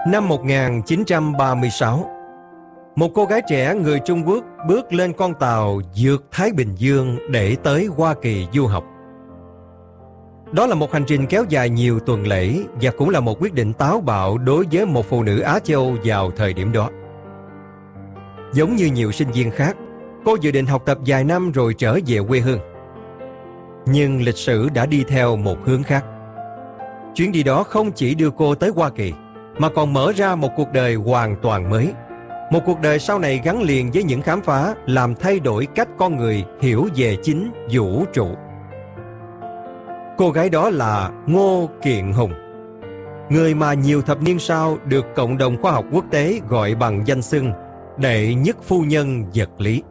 Năm 1936, một cô gái trẻ người Trung Quốc bước lên con tàu vượt Thái Bình Dương để tới Hoa Kỳ du học. Đó là một hành trình kéo dài nhiều tuần lễ và cũng là một quyết định táo bạo đối với một phụ nữ Á Châu vào thời điểm đó. Giống như nhiều sinh viên khác, cô dự định học tập vài năm rồi trở về quê hương. Nhưng lịch sử đã đi theo một hướng khác. Chuyến đi đó không chỉ đưa cô tới Hoa Kỳ, mà còn mở ra một cuộc đời hoàn toàn mới. Một cuộc đời sau này gắn liền với những khám phá làm thay đổi cách con người hiểu về chính vũ trụ. Cô gái đó là Ngô Kiện Hùng, người mà nhiều thập niên sau được cộng đồng khoa học quốc tế gọi bằng danh xưng đệ nhất phu nhân vật lý.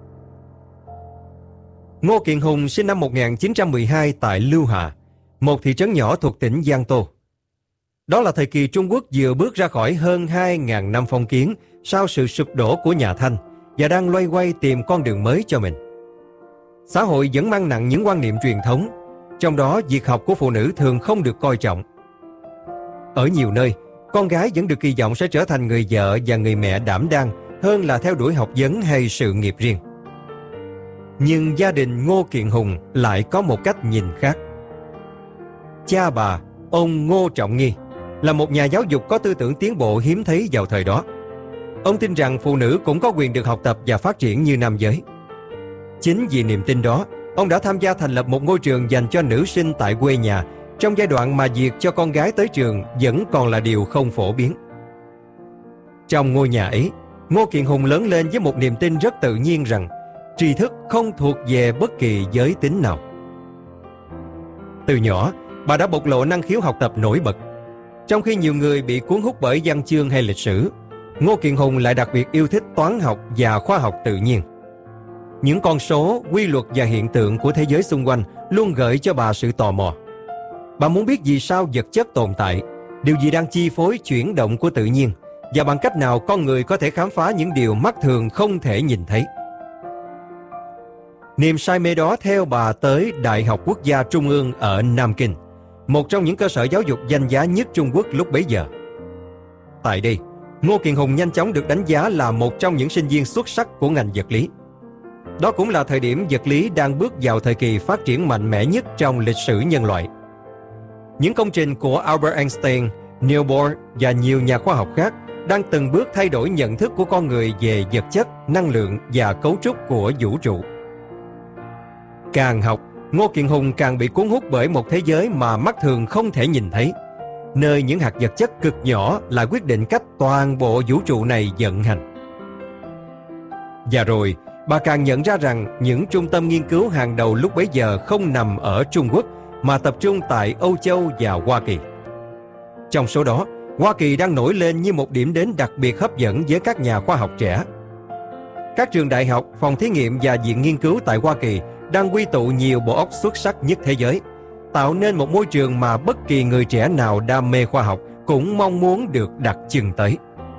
Ngô Kiện Hùng sinh năm 1912 tại Lưu Hà, một thị trấn nhỏ thuộc tỉnh Giang Tô. Đó là thời kỳ Trung Quốc vừa bước ra khỏi hơn 2.000 năm phong kiến sau sự sụp đổ của nhà Thanh và đang loay hoay tìm con đường mới cho mình. Xã hội vẫn mang nặng những quan niệm truyền thống, trong đó việc học của phụ nữ thường không được coi trọng. Ở nhiều nơi, con gái vẫn được kỳ vọng sẽ trở thành người vợ và người mẹ đảm đang hơn là theo đuổi học vấn hay sự nghiệp riêng. Nhưng gia đình Ngô Kiện Hùng lại có một cách nhìn khác. Cha bà, ông Ngô Trọng Nghi, là một nhà giáo dục có tư tưởng tiến bộ hiếm thấy vào thời đó. Ông tin rằng phụ nữ cũng có quyền được học tập và phát triển như nam giới. Chính vì niềm tin đó, ông đã tham gia thành lập một ngôi trường dành cho nữ sinh tại quê nhà, trong giai đoạn mà việc cho con gái tới trường vẫn còn là điều không phổ biến. Trong ngôi nhà ấy, Ngô Kiện Hùng lớn lên với một niềm tin rất tự nhiên rằng tri thức không thuộc về bất kỳ giới tính nào. Từ nhỏ, bà đã bộc lộ năng khiếu học tập nổi bật. Trong khi nhiều người bị cuốn hút bởi văn chương hay lịch sử, Ngô Kiện Hùng lại đặc biệt yêu thích toán học và khoa học tự nhiên. Những con số, quy luật và hiện tượng của thế giới xung quanh luôn gợi cho bà sự tò mò. Bà muốn biết vì sao vật chất tồn tại, điều gì đang chi phối chuyển động của tự nhiên và bằng cách nào con người có thể khám phá những điều mắt thường không thể nhìn thấy. Niềm say mê đó theo bà tới Đại học Quốc gia Trung ương ở Nam Kinh, một trong những cơ sở giáo dục danh giá nhất Trung Quốc lúc bấy giờ. Tại đây, Ngô Kiện Hùng nhanh chóng được đánh giá là một trong những sinh viên xuất sắc của ngành vật lý. Đó cũng là thời điểm vật lý đang bước vào thời kỳ phát triển mạnh mẽ nhất trong lịch sử nhân loại. Những công trình của Albert Einstein, Niels Bohr và nhiều nhà khoa học khác đang từng bước thay đổi nhận thức của con người về vật chất, năng lượng và cấu trúc của vũ trụ. Càng học, Ngô Kiện Hùng càng bị cuốn hút bởi một thế giới mà mắt thường không thể nhìn thấy, nơi những hạt vật chất cực nhỏ lại quyết định cách toàn bộ vũ trụ này vận hành. Và rồi, bà càng nhận ra rằng những trung tâm nghiên cứu hàng đầu lúc bấy giờ không nằm ở Trung Quốc mà tập trung tại Âu Châu và Hoa Kỳ. Trong số đó, Hoa Kỳ đang nổi lên như một điểm đến đặc biệt hấp dẫn với các nhà khoa học trẻ. Các trường đại học, phòng thí nghiệm và viện nghiên cứu tại Hoa Kỳ đang quy tụ nhiều bộ óc xuất sắc nhất thế giới, tạo nên một môi trường mà bất kỳ người trẻ nào đam mê khoa học cũng mong muốn được đặt chân tới.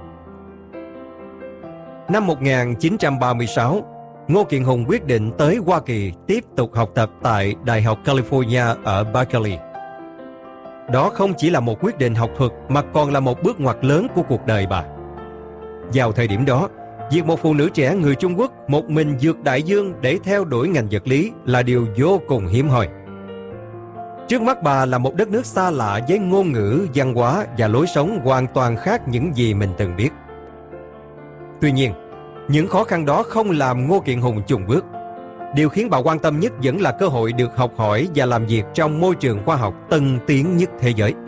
Năm 1936, Ngô Kiện Hùng quyết định tới Hoa Kỳ tiếp tục học tập tại Đại học California ở Berkeley. Đó không chỉ là một quyết định học thuật mà còn là một bước ngoặt lớn của cuộc đời bà. Vào thời điểm đó, việc một phụ nữ trẻ người Trung Quốc một mình vượt đại dương để theo đuổi ngành vật lý là điều vô cùng hiếm hoi. Trước mắt bà là một đất nước xa lạ với ngôn ngữ, văn hóa và lối sống hoàn toàn khác những gì mình từng biết. Tuy nhiên, những khó khăn đó không làm Ngô Kiện Hùng chùn bước. Điều khiến bà quan tâm nhất vẫn là cơ hội được học hỏi và làm việc trong môi trường khoa học tân tiến nhất thế giới.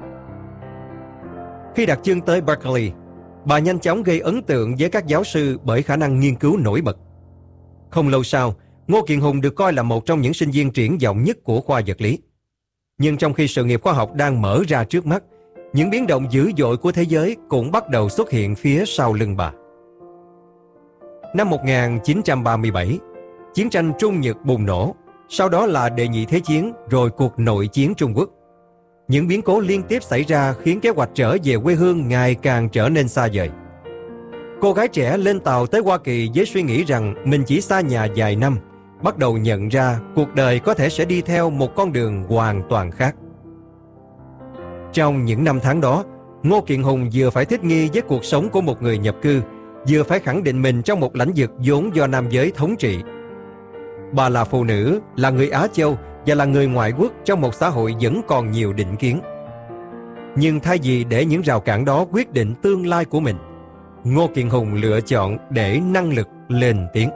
Khi đặt chân tới Berkeley, bà nhanh chóng gây ấn tượng với các giáo sư bởi khả năng nghiên cứu nổi bật. Không lâu sau, Ngô Kiện Hùng được coi là một trong những sinh viên triển vọng nhất của khoa vật lý. Nhưng trong khi sự nghiệp khoa học đang mở ra trước mắt, những biến động dữ dội của thế giới cũng bắt đầu xuất hiện phía sau lưng bà. Năm 1937, chiến tranh Trung Nhật bùng nổ, sau đó là Đệ nhị Thế chiến, rồi cuộc nội chiến Trung Quốc. Những biến cố liên tiếp xảy ra khiến kế hoạch trở về quê hương ngày càng trở nên xa vời. Cô gái trẻ lên tàu tới Hoa Kỳ với suy nghĩ rằng mình chỉ xa nhà vài năm, bắt đầu nhận ra cuộc đời có thể sẽ đi theo một con đường hoàn toàn khác. Trong những năm tháng đó, Ngô Kiện Hùng vừa phải thích nghi với cuộc sống của một người nhập cư, vừa phải khẳng định mình trong một lãnh vực vốn do nam giới thống trị. Bà là phụ nữ, là người Á Châu và là người ngoại quốc trong một xã hội vẫn còn nhiều định kiến. Nhưng thay vì để những rào cản đó quyết định tương lai của mình, Ngô Kiện Hùng lựa chọn để năng lực lên tiếng.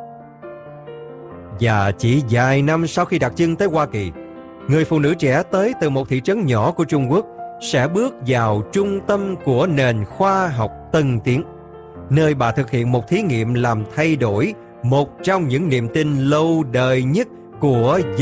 Và chỉ vài năm sau khi đặt chân tới Hoa Kỳ, người phụ nữ trẻ tới từ một thị trấn nhỏ của Trung Quốc sẽ bước vào trung tâm của nền khoa học tân tiến, nơi bà thực hiện một thí nghiệm làm thay đổi một trong những niềm tin lâu đời nhất của